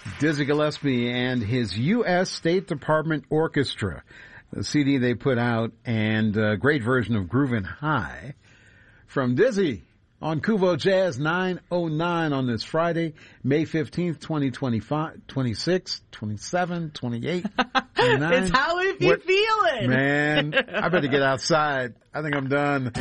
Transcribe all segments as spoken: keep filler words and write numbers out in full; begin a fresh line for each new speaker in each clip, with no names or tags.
Dizzy Gillespie and his U S State Department Orchestra, the C D they put out, and a great version of Groovin' High from Dizzy on Kuvo Jazz nine oh nine on this Friday, May fifteenth, twenty twenty-five, twenty-six, twenty-seven, twenty-eight, twenty-nine.
It's how if you
What,
feeling.
Man, I better get outside. I think I'm done.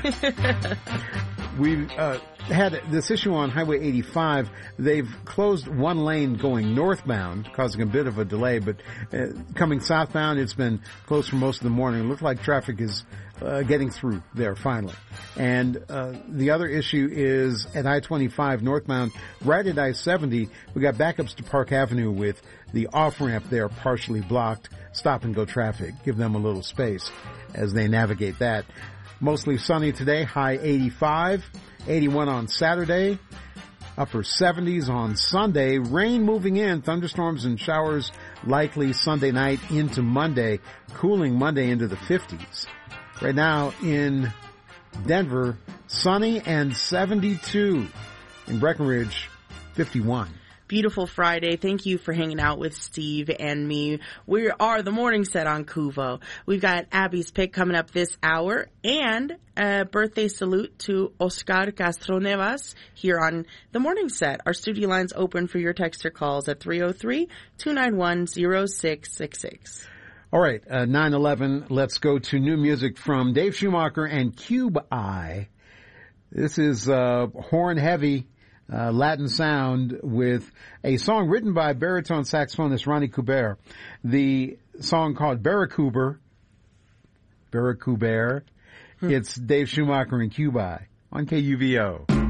We uh, had this issue on Highway eighty-five. They've closed one lane going northbound, causing a bit of a delay, but uh, coming southbound, it's been closed for most of the morning. It looks like traffic is uh, getting through there finally. And uh, the other issue is at I twenty-five northbound, right at I seventy, we got backups to Park Avenue with the off-ramp there partially blocked. Stop and go traffic. Give them a little space as they navigate that. Mostly sunny today, high eighty-five, eighty-one on Saturday, upper seventies on Sunday. Rain moving in, thunderstorms and showers likely Sunday night into Monday, cooling Monday into the fifties. Right now in Denver, sunny and seventy-two. In Breckenridge, fifty-one.
Beautiful Friday. Thank you for hanging out with Steve and me. We are the Morning Set on Kuvo. We've got Abby's pick coming up this hour and a birthday salute to Oscar Castronevas here on the Morning Set. Our studio lines open for your text or calls at three oh three, two nine one, oh six six six.
All right, uh, nine eleven. Let's go to new music from Dave Schumacher and Cube Eye. This is uh, horn heavy. Uh, Latin sound with a song written by baritone saxophonist Ronnie Couber. The song called Barracuber. Barracuber. Hmm. It's Dave Schumacher and Cube Eye on K U V O.